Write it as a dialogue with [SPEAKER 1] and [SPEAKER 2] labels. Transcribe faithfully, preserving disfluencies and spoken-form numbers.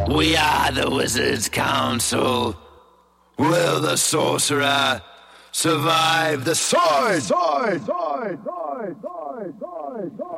[SPEAKER 1] We are the Wizards Council. Will the sorcerer survive the sword? Sword! Sword! Sword! Sword! Sword! Sword!